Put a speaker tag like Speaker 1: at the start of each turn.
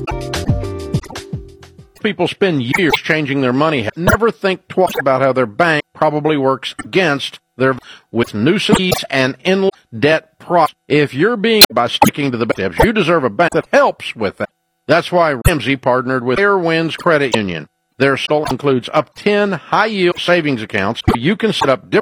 Speaker 1: People spend years changing their money, never think twice about how their bank probably works against their with nuisance and endless debt process. If you're being by sticking to the steps, you deserve a bank that helps with that. That's why Ramsey partnered with Fairwinds Credit Union. Their store includes up 10 high-yield savings accounts. You can set up different